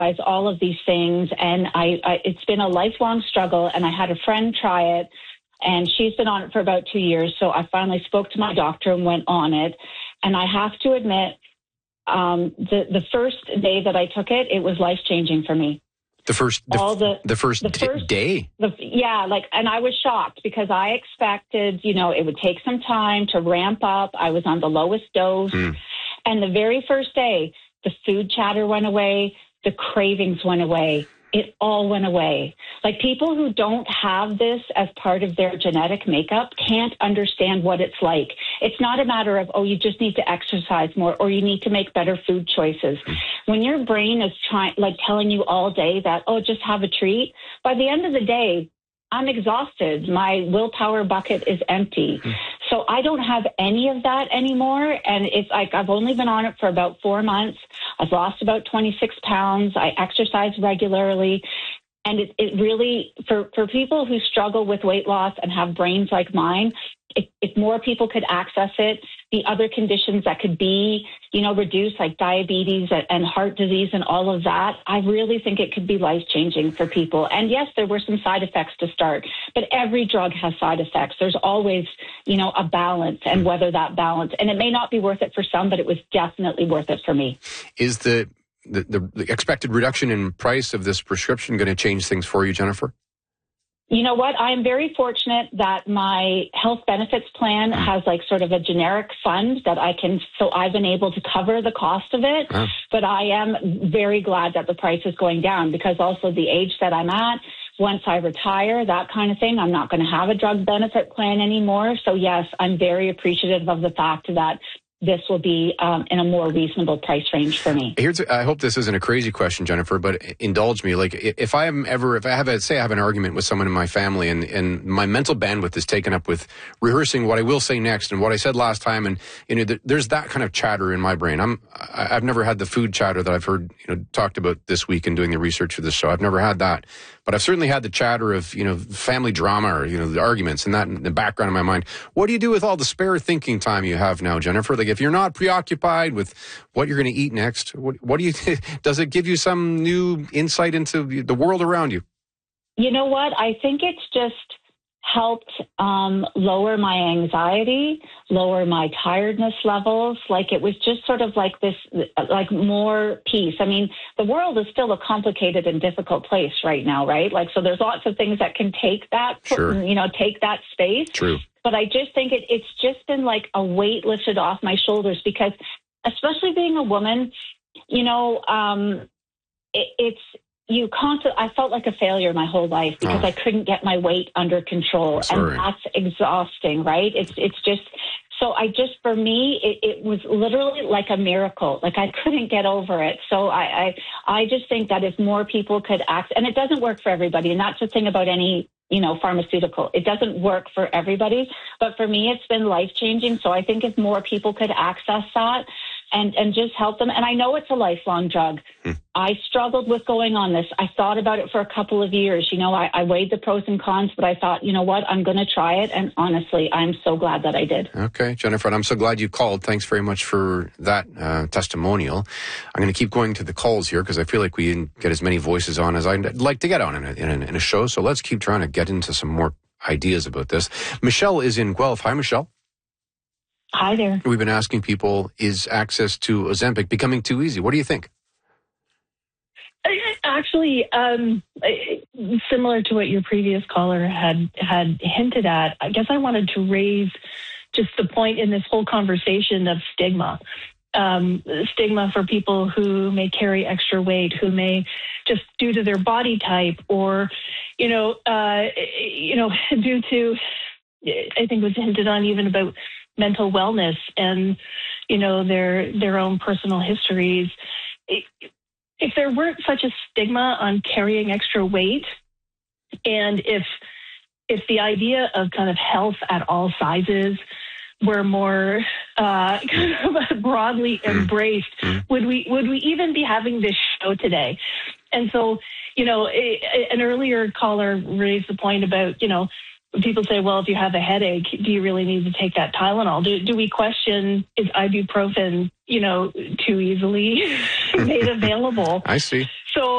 all of these things. And it's been a lifelong struggle. And I had a friend try it, and she's been on it for about 2 years. So I finally spoke to my doctor and went on it. And I have to admit, the first day that I took it, it was life-changing for me. The first day? And I was shocked because I expected, it would take some time to ramp up. I was on the lowest dose. And the very first day, the food chatter went away, the cravings went away. It all went away. Like, people who don't have this as part of their genetic makeup can't understand what it's like. It's not a matter of, you just need to exercise more or you need to make better food choices. When your brain is telling you all day that, just have a treat, by the end of the day, I'm exhausted. My willpower bucket is empty. So I don't have any of that anymore. And it's like, I've only been on it for about 4 months. I've lost about 26 pounds. I exercise regularly. And it really, for people who struggle with weight loss and have brains like mine, if more people could access it, the other conditions that could be, reduced, like diabetes and heart disease and all of that, I really think it could be life-changing for people. And yes, there were some side effects to start, but every drug has side effects. There's always, a balance, and whether that balance, and it may not be worth it for some, but it was definitely worth it for me. Is the expected reduction in price of this prescription going to change things for you, Jennifer? You know what? I'm very fortunate that my health benefits plan has sort of a generic fund that so I've been able to cover the cost of it. But I am very glad that the price is going down, because also the age that I'm at, once I retire, that kind of thing, I'm not going to have a drug benefit plan anymore. So yes, I'm very appreciative of the fact that this will be in a more reasonable price range for me. I hope this isn't a crazy question, Jennifer, but indulge me. Like, if I have an argument with someone in my family, and my mental bandwidth is taken up with rehearsing what I will say next and what I said last time, and there's that kind of chatter in my brain. I've never had the food chatter that I've heard talked about this week in doing the research for this show. I've never had that. But I've certainly had the chatter of, family drama or, the arguments and that in the background of my mind. What do you do with all the spare thinking time you have now, Jennifer? Like, if you're not preoccupied with what you're going to eat next, what do you, does it give you some new insight into the world around you? You know what? I think it's just helped lower my anxiety, lower my tiredness levels. Like, it was just sort of like this, like more peace. I mean, the world is still a complicated and difficult place right now, right? Like, so there's lots of things that can take that, take that space. True. But I just think it's just been like a weight lifted off my shoulders, because especially being a woman, I felt like a failure my whole life because I couldn't get my weight under control. And that's exhausting, right? It's just, for me, it was literally like a miracle. Like, I couldn't get over it. So I just think that if more people could access, and it doesn't work for everybody. And that's the thing about any, pharmaceutical. It doesn't work for everybody. But for me, it's been life-changing. So I think if more people could access that, and just help them. And I know it's a lifelong drug. I struggled with going on this. I thought about it for a couple of years. I weighed the pros and cons, but I thought, you know what, I'm going to try it. And honestly, I'm so glad that I did. Okay, Jennifer, and I'm so glad you called. Thanks very much for that testimonial. I'm going to keep going to the calls here because I feel like we didn't get as many voices on as I'd like to get on in a show. So let's keep trying to get into some more ideas about this. Michelle is in Guelph. Hi, Michelle. Hi there. We've been asking people, is access to Ozempic becoming too easy? What do you think? Actually, similar to what your previous caller had hinted at, I guess I wanted to raise just the point in this whole conversation of stigma. Stigma for people who may carry extra weight, who may just due to their body type or, due to, I think it was hinted on even about mental wellness and, their own personal histories. If there weren't such a stigma on carrying extra weight, and if the idea of kind of health at all sizes were more kind of broadly embraced, would we even be having this show today? And so, an earlier caller raised the point about, people say, well, if you have a headache, do you really need to take that Tylenol? Do we question, is ibuprofen, too easily made available? I see.